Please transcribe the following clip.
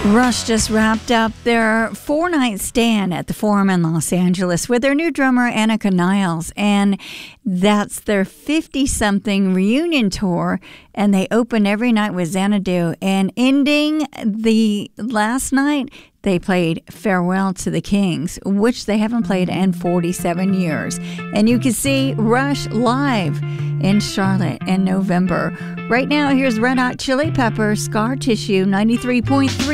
Rush just wrapped up their 4-night stand at the Forum in Los Angeles with their new drummer, Annika Niles. And that's their 50-something reunion tour. And they opened every night with Xanadu. And ending the last night, they played Farewell to the Kings, which they haven't played in 47 years. And you can see Rush live in Charlotte in November. Right now, here's Red Hot Chili Peppers, Scar Tissue, 93.3